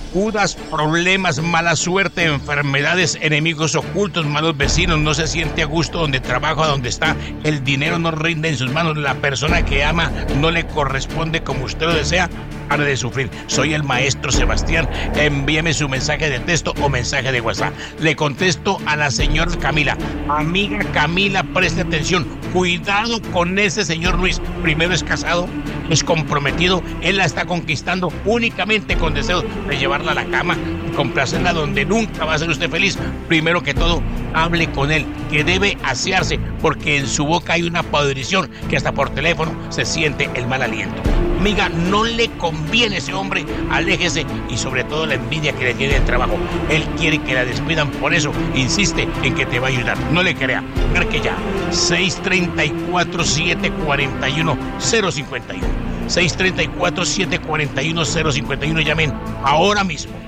dudas, problemas, mala suerte, enfermedades, enemigos ocultos, malos vecinos, no se siente a gusto donde trabaja, donde está, el dinero no rinde en sus manos, la persona que ama no le corresponde como usted lo desea, pare de sufrir. Soy el maestro Sebastián, envíeme su mensaje de texto o mensaje de WhatsApp. Le contesto a la señora Camila. Amiga Camila, preste atención, cuidado con ese señor Luis. Primero es casado, es comprometido, él la está conquistando únicamente con deseos de llevarla a la cama y complacerla donde nunca va a ser usted feliz. Primero que todo, hable con él, que debe asearse, porque en su boca hay una podrición que hasta por teléfono se siente el mal aliento. Amiga, no le conviene ese hombre, aléjese, y sobre todo la envidia que le tiene el trabajo. Él quiere que la despidan, por eso insiste en que te va a ayudar. No le crea, marque ya 634-741-051. 634-741-051, llamen ahora mismo.